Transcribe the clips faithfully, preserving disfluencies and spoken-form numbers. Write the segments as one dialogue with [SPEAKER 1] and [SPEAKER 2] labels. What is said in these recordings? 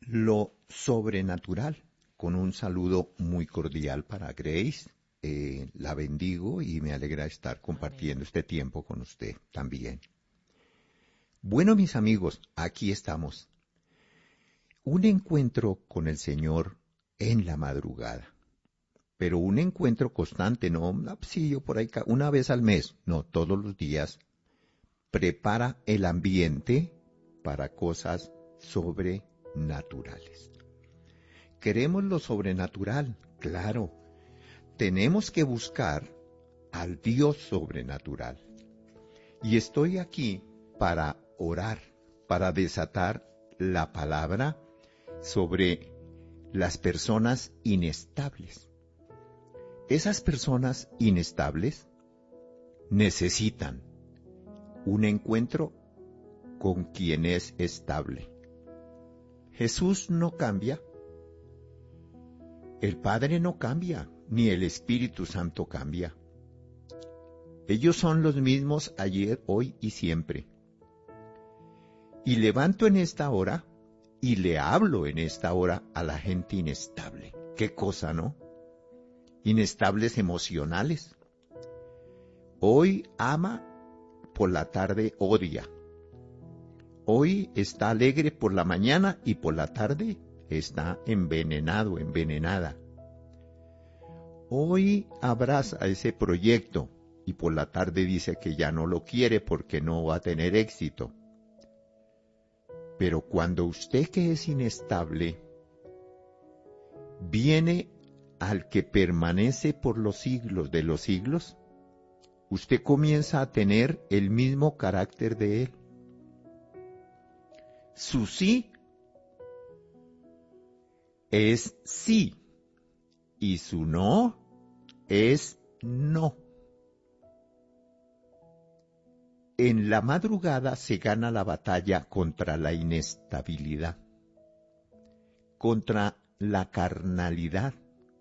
[SPEAKER 1] lo sobrenatural, con un saludo muy cordial para Grace. Eh, la bendigo y me alegra estar compartiendo
[SPEAKER 2] Amén.
[SPEAKER 1] este tiempo con usted también. Bueno, mis amigos, aquí estamos. Un encuentro con el Señor en la madrugada. Pero un encuentro constante, no, no, sí, yo por ahí ca- una vez al mes, no, todos los días. Prepara el ambiente para cosas sobrenaturales. Queremos lo sobrenatural, claro. Tenemos que buscar al Dios sobrenatural. Y estoy aquí para orar, para desatar la palabra sobre las personas inestables. Esas personas inestables necesitan un encuentro con quien es estable. Jesús no cambia, el Padre no cambia, ni el Espíritu Santo cambia. Ellos son los mismos ayer, hoy y siempre. Y levanto en esta hora y le hablo en esta hora a la gente inestable. ¿Qué cosa, no? Inestables emocionales. Hoy ama, por la tarde odia. Hoy está alegre por la mañana y por la tarde está envenenado, envenenada. Hoy abraza ese proyecto y por la tarde dice que ya no lo quiere porque no va a tener éxito. Pero cuando usted que es inestable viene al que permanece por los siglos de los siglos, usted comienza a tener el mismo carácter de él. Su sí es sí y su no es no. En la madrugada se gana la batalla contra la inestabilidad, contra la carnalidad,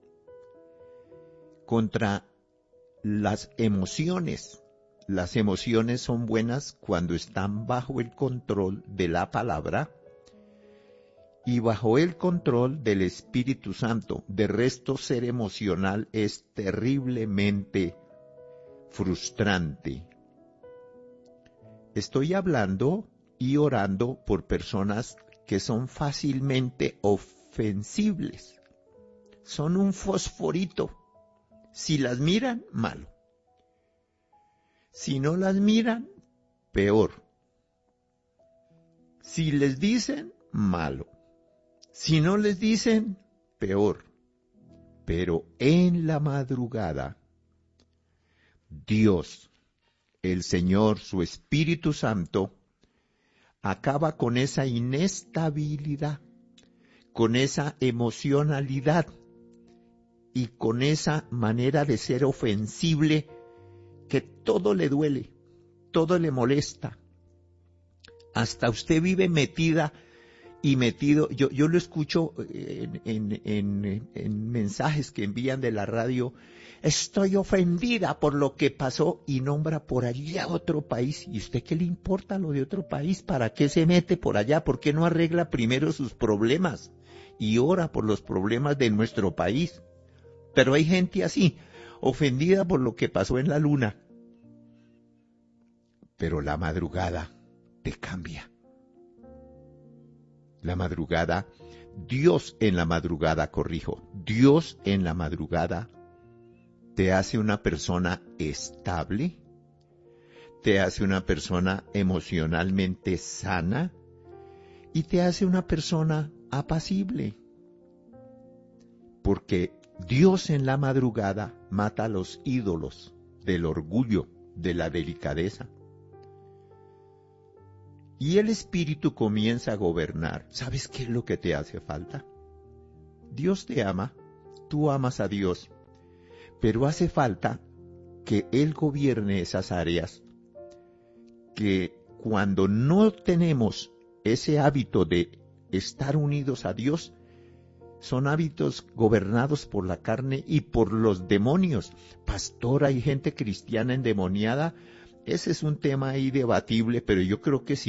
[SPEAKER 1] contra las emociones. Las emociones son buenas cuando están bajo el control de la palabra y bajo el control del Espíritu Santo. De resto, ser emocional es terriblemente frustrante. Estoy hablando y orando por personas que son fácilmente ofensibles. Son un fosforito. Si las miran, malo. Si no las miran, peor. Si les dicen, malo. Si no les dicen, peor. Pero en la madrugada, Dios, el Señor, su Espíritu Santo, acaba con esa inestabilidad, con esa emocionalidad y con esa manera de ser ofensible que todo le duele, todo le molesta. Hasta usted vive metida y metido. Yo, yo lo escucho en, en, en, en mensajes que envían de la radio. Estoy ofendida por lo que pasó y nombra por allá otro país. ¿Y usted qué le importa lo de otro país? ¿Para qué se mete por allá? ¿Por qué no arregla primero sus problemas y ora por los problemas de nuestro país? Pero hay gente así, ofendida por lo que pasó en la luna. Pero la madrugada te cambia. La madrugada, Dios en la madrugada, corrijo, Dios en la madrugada te hace una persona estable, te hace una persona emocionalmente sana y te hace una persona apacible. Porque Dios en la madrugada mata a los ídolos del orgullo, de la delicadeza. Y el Espíritu comienza a gobernar. ¿Sabes qué es lo que te hace falta? Dios te ama, tú amas a Dios, pero hace falta que Él gobierne esas áreas, que cuando no tenemos ese hábito de estar unidos a Dios, son hábitos gobernados por la carne y por los demonios. Pastor, hay gente cristiana endemoniada. Ese es un tema ahí debatible, pero yo creo que sí.